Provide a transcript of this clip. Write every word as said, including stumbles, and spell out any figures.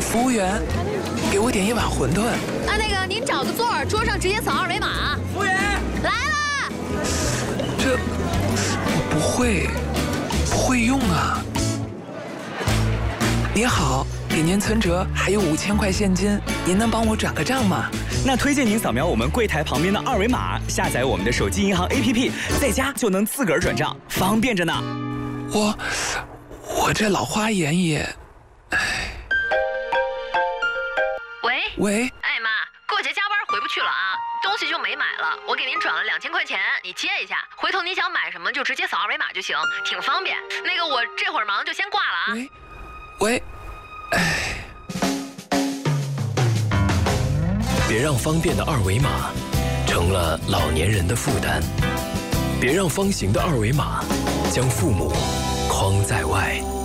服务员，给我点一碗馄饨。 啊，那个您找个座儿，桌上直接扫二维码。 服务员， 来啦！ 这我不会，不会用啊。您好，给您存折还有五千块现金，您能帮我转个账吗？ 那推荐您扫描我们柜台旁边的二维码，下载我们的手机银行 A P P， 在家就能自个儿转账，方便着呢。 我我这老花眼也，唉。 喂喂， 哎妈，过节加班回不去了啊，东西就没买了，我给您转了两千块钱，你接一下，回头你想买什么就直接扫二维码就行，挺方便。那个我这会儿忙就先挂了啊。 喂，喂，唉。 别让方便的二维码成了老年人的负担，别让方形的二维码将父母框在外。